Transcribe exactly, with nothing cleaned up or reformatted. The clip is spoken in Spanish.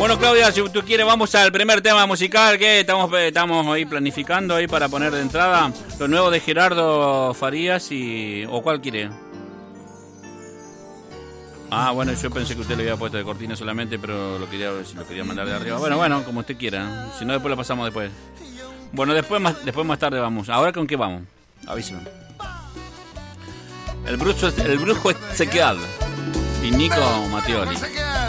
Bueno, Claudia, si tú quieres, vamos al primer tema musical que estamos, estamos ahí planificando ahí para poner de entrada. Lo nuevo de Gerardo Farías y... ¿O cuál quiere? Ah, bueno, yo pensé que usted le había puesto de cortina solamente, pero lo quería lo quería mandar de arriba. Bueno, bueno, como usted quiera. Si no, después lo pasamos después. Bueno, después más, después más tarde vamos. ¿Ahora con qué vamos? Avísame. El brujo, el brujo Ezequiel y Nico Mattioli.